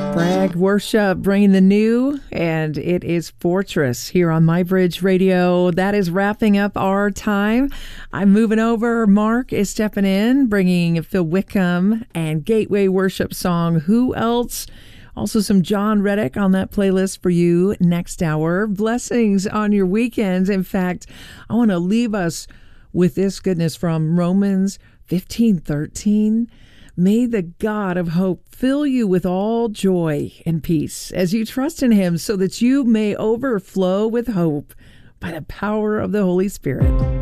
Bragg Worship, bringing the new, and it is Fortress here on MyBridge Radio. That is wrapping up our time. I'm moving over. Mark is stepping in, bringing Phil Wickham and Gateway Worship song, Who Else? Also some John Reddick on that playlist for you next hour. Blessings on your weekends. In fact, I want to leave us with this goodness from Romans 15:13. May the God of hope fill you with all joy and peace as you trust in him, so that you may overflow with hope by the power of the Holy Spirit.